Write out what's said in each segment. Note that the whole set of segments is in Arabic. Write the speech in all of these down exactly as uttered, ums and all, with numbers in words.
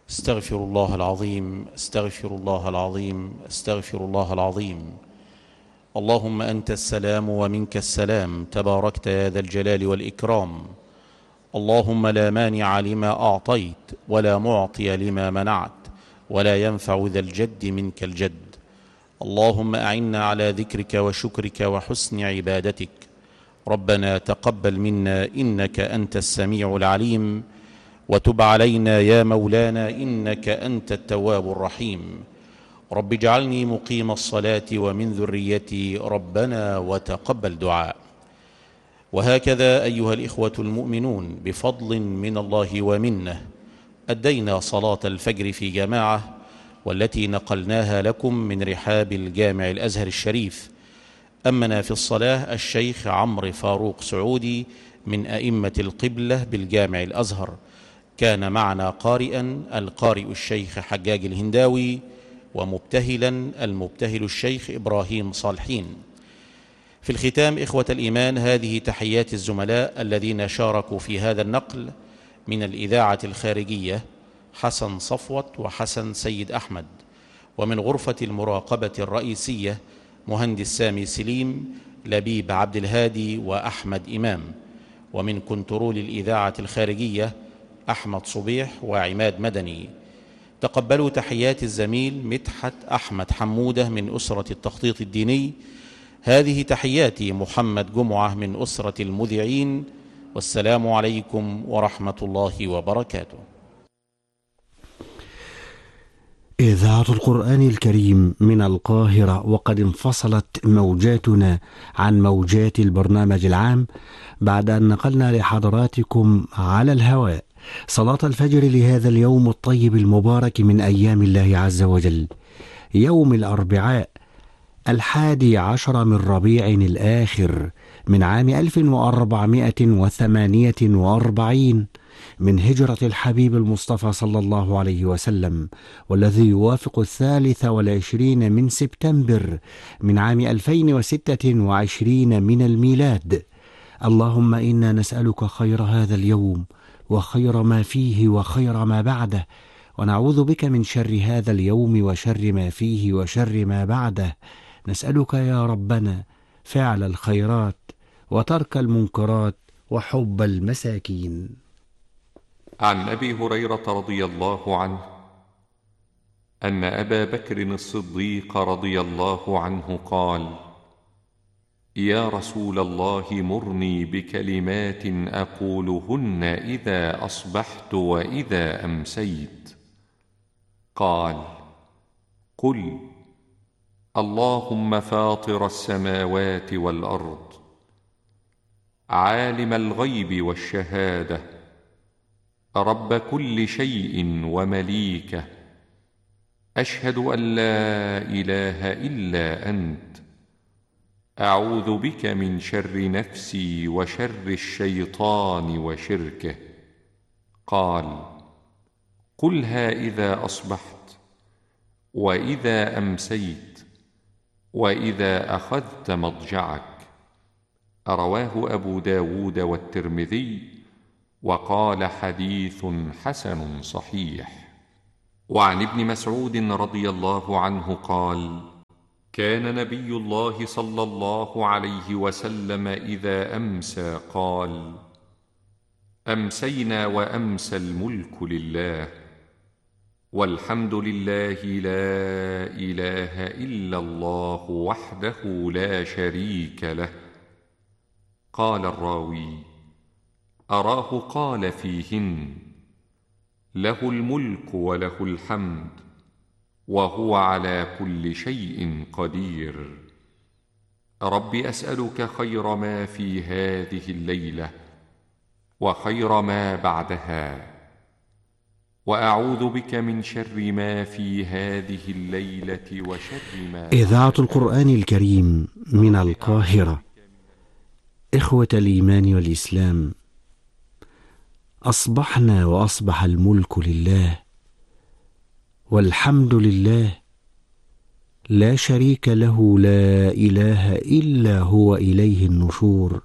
استغفر الله العظيم استغفر الله العظيم استغفر الله العظيم. اللهم أنت السلام ومنك السلام، تباركت يا ذا الجلال والإكرام. اللهم لا مانع لما أعطيت ولا معطي لما منعت ولا ينفع ذا الجد منك الجد. اللهم أعنا على ذكرك وشكرك وحسن عبادتك. ربنا تقبل منا إنك أنت السميع العليم، وتب علينا يا مولانا إنك أنت التواب الرحيم. رب اجعلني مقيم الصلاة ومن ذريتي ربنا وتقبل دعاء. وهكذا أيها الإخوة المؤمنون، بفضل من الله ومنه أدينا صلاة الفجر في جماعة، والتي نقلناها لكم من رحاب الجامع الأزهر الشريف. أمنا في الصلاة الشيخ عمرو فاروق سعودي من أئمة القبلة بالجامع الأزهر. كان معنا قارئا القارئ الشيخ حجاج الهنداوي، ومبتهلا المبتهل الشيخ إبراهيم صالحين. في الختام إخوة الإيمان، هذه تحيات الزملاء الذين شاركوا في هذا النقل من الإذاعة الخارجية: حسن صفوت وحسن سيد أحمد، ومن غرفة المراقبة الرئيسية مهندس سامي سليم، لبيب عبد الهادي وأحمد إمام، ومن كنترول الإذاعة الخارجية أحمد صبيح وعماد مدني. تقبلوا تحيات الزميل مدحت أحمد حمودة من أسرة التخطيط الديني. هذه تحياتي محمد جمعة من أسرة المذيعين، والسلام عليكم ورحمة الله وبركاته. إذاعة القرآن الكريم من القاهرة، وقد انفصلت موجاتنا عن موجات البرنامج العام بعد أن نقلنا لحضراتكم على الهواء صلاة الفجر لهذا اليوم الطيب المبارك من أيام الله عز وجل، يوم الأربعاء الحادي عشر من ربيع الآخر من عام ألف وأربعمائة وثمانية وأربعين من هجرة الحبيب المصطفى صلى الله عليه وسلم، والذي يوافق الثالث والعشرين من سبتمبر من عام ألفين وستة وعشرين من الميلاد. اللهم إنا نسألك خير هذا اليوم وخير ما فيه وخير ما بعده، ونعوذ بك من شر هذا اليوم وشر ما فيه وشر ما بعده. نسألك يا ربنا فعل الخيرات وترك المنكرات وحب المساكين. عن أبي هريرة رضي الله عنه أن أبا بكر الصديق رضي الله عنه قال: يا رسول الله، مرني بكلمات أقولهن إذا أصبحت وإذا أمسيت. قال: قل اللهم فاطر السماوات والأرض، عالم الغيب والشهادة، رب كل شيء ومليكه، أشهد أن لا إله إلا أنت، أعوذ بك من شر نفسي وشر الشيطان وشركه. قال: قلها إذا أصبحت وإذا أمسيت وإذا أخذت مضجعك. رواه أبو داود والترمذي، وقال حديث حسن صحيح. وعن ابن مسعود رضي الله عنه قال: كان نبي الله صلى الله عليه وسلم إذا أمسى قال: أمسينا وأمسى الملك لله، والحمد لله، لا إله إلا الله وحده لا شريك له. قال الراوي: أراه قال فيهن: له الملك وله الحمد وهو على كل شيء قدير. رب أسألك خير ما في هذه الليلة وخير ما بعدها، وأعوذ بك من شر ما في هذه الليلة وشر ما. إذاعة القرآن الكريم من القاهرة. إخوة الإيمان والإسلام، أصبحنا وأصبح الملك لله، والحمد لله، لا شريك له، لا إله إلا هو، إليه النشور.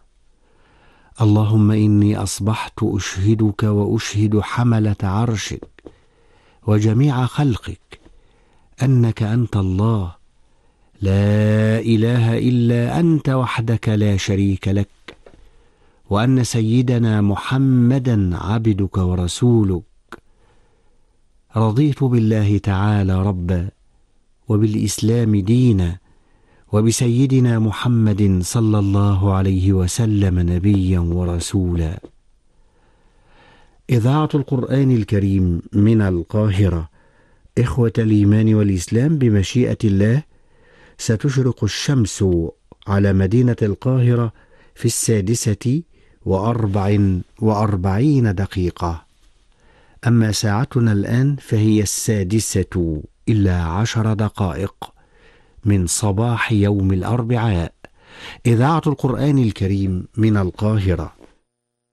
اللهم إني أصبحت أشهدك وأشهد حملة عرشك وجميع خلقك أنك أنت الله، لا إله إلا أنت وحدك لا شريك لك، وأن سيدنا محمدا عبدك ورسولك. رضيت بالله تعالى ربا، وبالإسلام دينا، وبسيدنا محمد صلى الله عليه وسلم نبيا ورسولا. إذاعة القرآن الكريم من القاهرة. إخوة الإيمان والإسلام، بمشيئة الله ستشرق الشمس على مدينة القاهرة في السادسة وأربع وأربعين دقيقة، أما ساعتنا الآن فهي السادسة إلا عشر دقائق من صباح يوم الأربعاء. إذاعة القرآن الكريم من القاهرة.